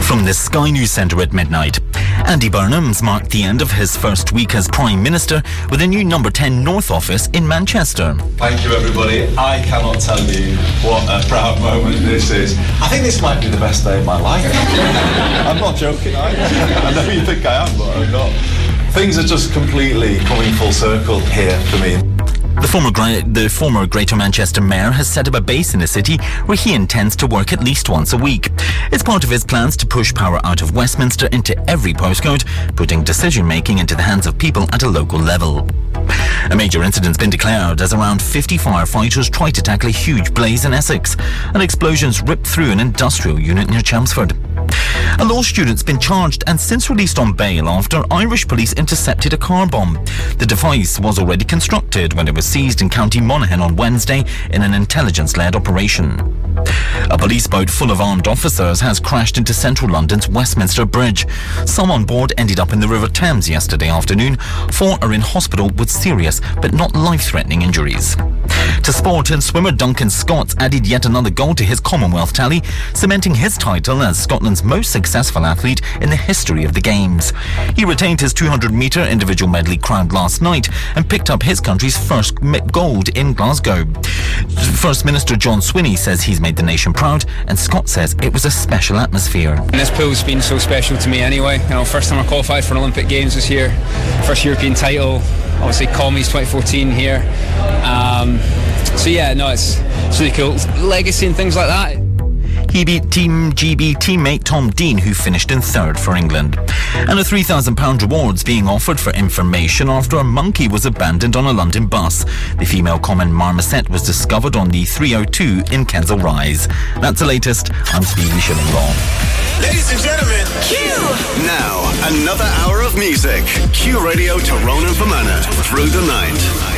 From the Sky News Centre at midnight. Andy Burnham's marked the end of his first week as Prime Minister with a new number 10 North office in Manchester. Thank you, everybody. I cannot tell you what a proud moment this is. I think this might be the best day of my life. I'm not joking. I know you think I am, but I'm not. Things are just completely coming full circle here for me. The former Greater Manchester Mayor has set up a base in the city where he intends to work at least once a week. It's part of his plans to push power out of Westminster into every postcode, putting decision-making into the hands of people at a local level. A major incident's been declared as around 50 firefighters try to tackle a huge blaze in Essex, and explosions ripped through an industrial unit near Chelmsford. A law student's been charged and since released on bail after Irish police intercepted a car bomb. The device was already constructed when it was seized in County Monaghan on Wednesday in an intelligence-led operation. A police boat full of armed officers has crashed into central London's Westminster Bridge. Some on board ended up in the River Thames yesterday afternoon. 4 are in hospital with serious but not life-threatening injuries. To sport, and swimmer Duncan Scott added yet another goal to his Commonwealth tally, cementing his title as Scotland's most successful athlete in the history of the Games. He retained his 200-metre individual medley crown last night and picked up his country's first gold in Glasgow. First Minister John Swinney says he's made the nation proud, and Scott says it was a special atmosphere. And this pool's been so special to me anyway. First time I qualified for an Olympic Games this year, first European title, obviously Commies 2014 here. It's really cool. Legacy and things like that. He beat Team GB teammate Tom Dean, who finished in third for England. And a £3,000 reward's being offered for information after a monkey was abandoned on a London bus. The female common marmoset was discovered on the 302 in Kensal Rise. That's the latest. I'm Stevie Shillinglaw. Ladies and gentlemen, Q! Now, another hour of music. Q Radio to Ronan Fermanagh through the night.